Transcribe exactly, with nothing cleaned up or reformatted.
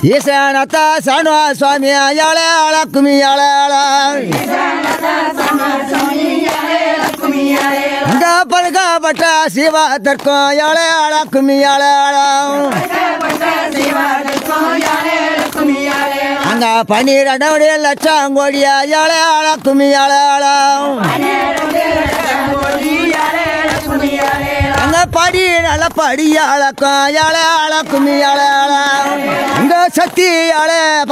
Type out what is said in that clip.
ஈசானத்த சனோ சுவாமி யாழே ஆள குமி யாழே ஆள அங்க பழுக்கப்பட்ட சிவத்திற்கும் யாழே ஆள குமி யாழே ஆள அங்க பன்னிரெண்டு லட்சம் கோடியா யாழே ஆள குமி யாழே ஆள அங்க படி நல்ல படியாளக்கம் யாழே ஆள குமி யாழே ஆள அங்க சக்தி யாழே